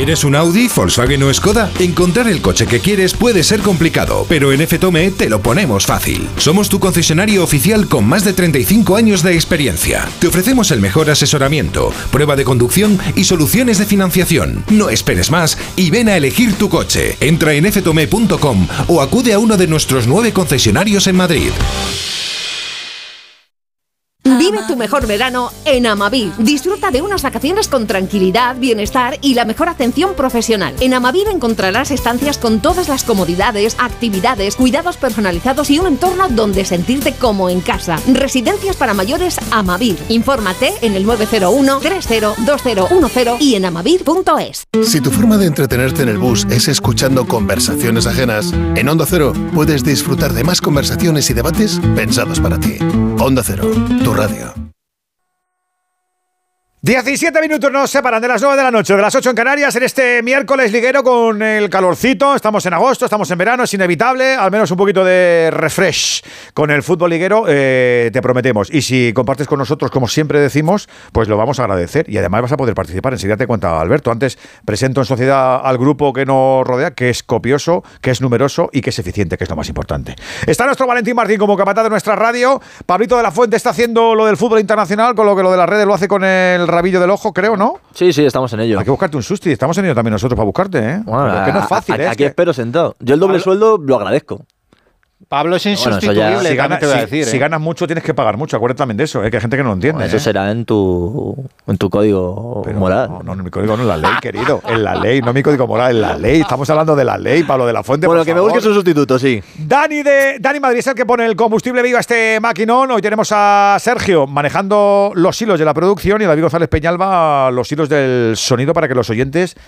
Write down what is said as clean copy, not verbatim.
¿Quieres un Audi, Volkswagen o Skoda? Encontrar el coche que quieres puede ser complicado, pero en F-Tome te lo ponemos fácil. Somos tu concesionario oficial con más de 35 años de experiencia. Te ofrecemos el mejor asesoramiento, prueba de conducción y soluciones de financiación. No esperes más y ven a elegir tu coche. Entra en ftome.com o acude a uno de nuestros 9 concesionarios en Madrid. Vive tu mejor verano en Amavir. Disfruta de unas vacaciones con tranquilidad, bienestar y la mejor atención profesional. En Amavir encontrarás estancias con todas las comodidades, actividades, cuidados personalizados y un entorno donde sentirte como en casa. Residencias para mayores Amavir. Infórmate en el 901 302010 y en amavir.es. Si tu forma de entretenerte en el bus es escuchando conversaciones ajenas, en Onda Cero puedes disfrutar de más conversaciones y debates pensados para ti. Onda Cero, tu radio. 17 minutos nos separan de las 9 de la noche, de las 8 en Canarias, en este miércoles liguero con el calorcito. Estamos en agosto, estamos en verano, es inevitable, al menos un poquito de refresh con el fútbol liguero, te prometemos. Y si compartes con nosotros, como siempre decimos, pues lo vamos a agradecer y además vas a poder participar. Enseguida te cuenta Alberto. Antes presento en sociedad al grupo que nos rodea, que es copioso, que es numeroso y que es eficiente, que es lo más importante. Está nuestro Valentín Martín como capataz de nuestra radio. Pablito de la Fuente está haciendo lo del fútbol internacional, con lo que lo de las redes lo hace con el rabillo del ojo, creo, ¿no? Sí, estamos en ello. Hay que buscarte un susti, estamos en ello también nosotros para buscarte, ¿eh? Bueno, es que no es fácil, aquí espero sentado. Yo el doble sueldo lo agradezco. Pablo es insustituible, si ganas mucho tienes que pagar mucho, acuérdate también de eso, que hay gente que no lo entiende. Eso será en tu código moral. No, mi código no es la ley, querido, en la ley, no mi código moral, en la ley. Estamos hablando de la ley, Pablo de la Fuente. Bueno, que me busques un sustituto, sí. Dani Madrid es el que pone el combustible vivo a este maquinón. Hoy tenemos a Sergio manejando los hilos de la producción y David González Peñalba los hilos del sonido para que los oyentes